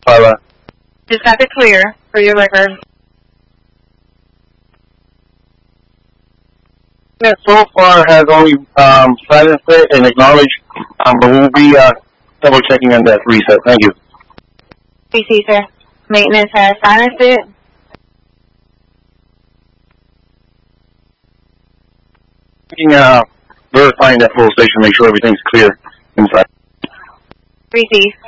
Tyler. Just got the clear for your record. So far has only silenced it and acknowledged, but we'll be double checking on that reset. Thank you. PC, sir. Maintenance has silenced it. Verifying that full station, make sure everything's clear inside. Receive.